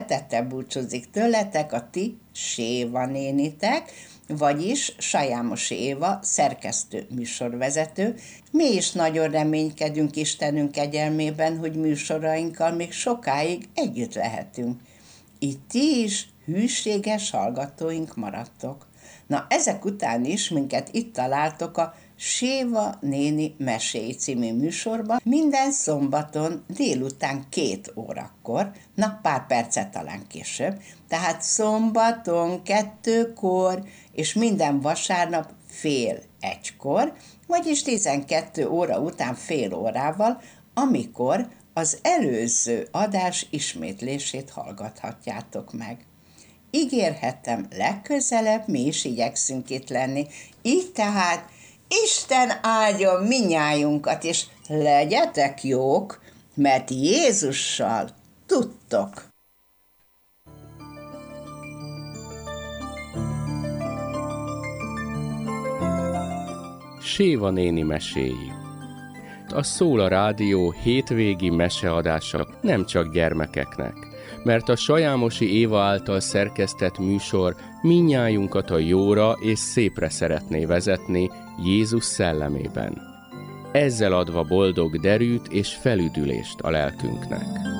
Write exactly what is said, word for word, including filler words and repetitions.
szeretettel búcsúzik tőletek a ti Séva nénitek, vagyis Sajámosi Éva, szerkesztő műsorvezető. Mi is nagyon reménykedünk Istenünk kegyelmében, hogy műsorainkkal még sokáig együtt lehetünk. Így ti is hűséges hallgatóink maradtok. Na, ezek után is minket itt találtok a Séva néni meséi című műsorban minden szombaton délután két órakor, na pár percet talán később, tehát szombaton kettőkor, és minden vasárnap fél egykor, vagyis tizenkét óra után fél órával, amikor az előző adás ismétlését hallgathatjátok meg. Ígérhetem, legközelebb mi is igyekszünk itt lenni. Így tehát Isten áldjon minnyájunkat, és legyetek jók, mert Jézussal tudtok. Séva néni meséi. A Szól a Rádió hétvégi meseadása nem csak gyermekeknek, mert a Sajámosi Éva által szerkesztett műsor mindnyájunkat a jóra és szépre szeretné vezetni Jézus szellemében, ezzel adva boldog derűt és felüdülést a lelkünknek.